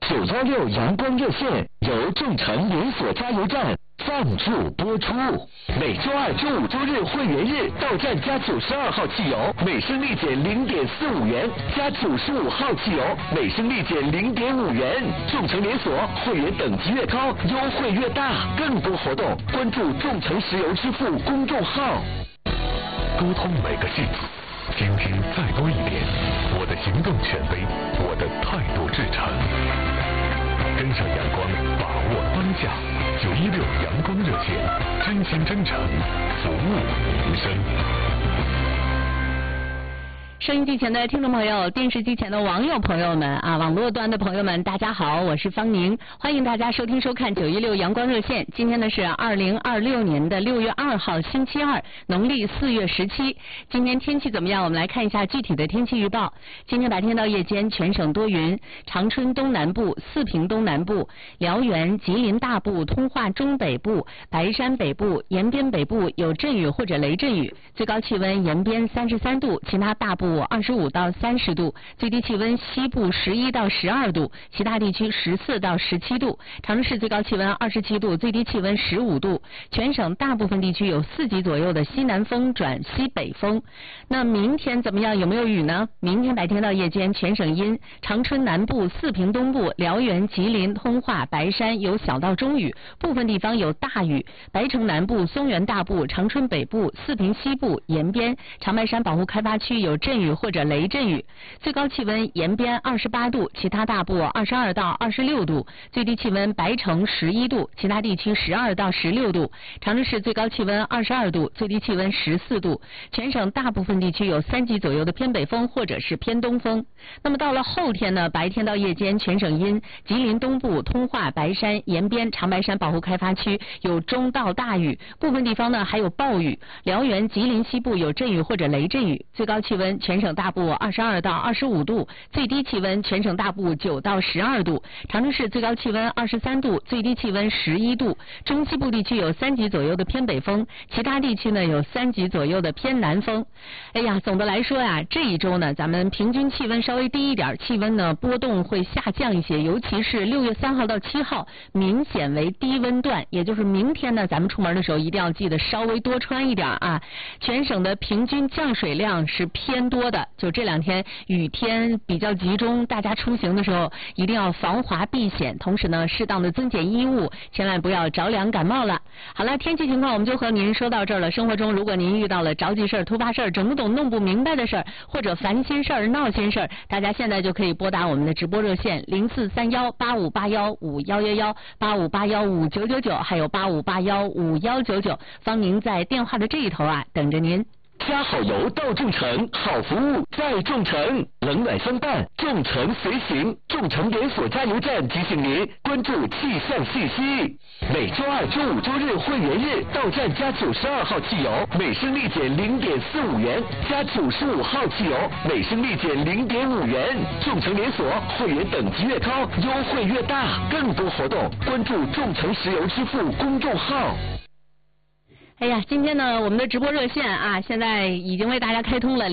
916阳光热线由众诚连锁加油站赞助播出。每周二、周五、周日会员日到站加92号汽油，每升立减0.45元；加95号汽油，每升立减0.5元。众诚连锁会员等级越高，优惠越大。更多活动，关注众诚石油支付公众号。 沟通每个幸福，倾听再多一点。我的行动权威，我的态度至诚。跟上阳光，把握当下。916阳光热线，真心真诚，服务民生。 收音机前的听众朋友，电视机前的网友朋友们啊，网络端的朋友们，大家好，我是方宁，欢迎大家收听收看916阳光热线。今天呢是2026年的6月2号星期二，农历4月17。今天天气怎么样？我们来看一下具体的天气预报。今天白天到夜间全省多云，长春东南部、四平东南部、辽源、吉林大部、通化中北部、白山北部、延边北部有阵雨或者雷阵雨，最高气温延边33度，其他大部25到30度，最低气温西部11到12度，其他地区14到17度。长春市最高气温27度，最低气温15度。全省大部分地区有4级左右的西南风转西北风。那明天怎么样？有没有雨呢？明天白天到夜间全省阴，长春南部、四平东部、辽源、吉林、通化、白山有小到中雨，部分地方有大雨。白城南部、松原大部、长春北部、四平西部、延边、长白山保护开发区有阵雨或者雷阵雨，最高气温延边28度，其他大部22到26度，最低气温白城11度，其他地区12到16度。长春市最高气温22度，最低气温14度。全省大部分地区有3级左右的偏北风或者是偏东风。那么到了后天呢，白天到夜间全省阴，吉林东部、通化、白山、延边、长白山保护开发区有中到大雨，部分地方呢还有暴雨。辽源、吉林西部有阵雨或者雷阵雨，最高气温全省大部22到25度，最低气温全省大部9到12度。长春市最高气温23度，最低气温11度。中西部地区有3级左右的偏北风，其他地区呢有3级左右的偏南风。哎呀，总的来说呀，这一周呢，咱们平均气温稍微低一点，气温呢波动会下降一些，尤其是6月3号到7号明显为低温段，也就是明天呢，咱们出门的时候一定要记得稍微多穿一点啊。全省的平均降水量是偏多的，就这2天雨天比较集中，大家出行的时候一定要防滑避险，同时呢适当的增减衣物，千万不要着凉感冒了。好了，天气情况我们就和您说到这儿了。生活中如果您遇到了着急事儿、突发事儿、整不懂弄不明白的事儿，或者烦心事儿、闹心事儿，大家现在就可以拨打我们的直播热线043185815111、85815999，还有85815199，方宁在电话的这一头啊等着您。 加好油到众诚，好服务在众诚，冷暖相伴，众诚随行。众诚连锁加油站提醒您关注气象信息。每周二、周五、周日会员日到站加92号汽油，每升立减0.45元；加95号汽油，每升立减0.5元。众诚连锁会员等级越高，优惠越大。更多活动，关注众诚石油支付公众号。 哎呀，今天呢，我们的直播热线啊，现在已经为大家开通了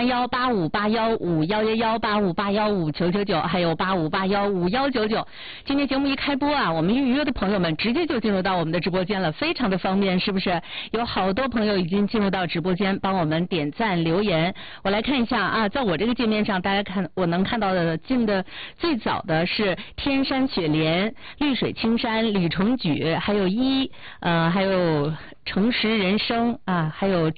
043185815111、85815999，还有85815199。今天节目一开播啊，我们预约的朋友们直接就进入到我们的直播间了，非常的方便，是不是？有好多朋友已经进入到直播间，帮我们点赞留言。我来看一下啊，在我这个界面上，大家看，我能看到的进的最早的是天山雪莲、绿水青山、吕崇举，还有还有诚实人生啊，还有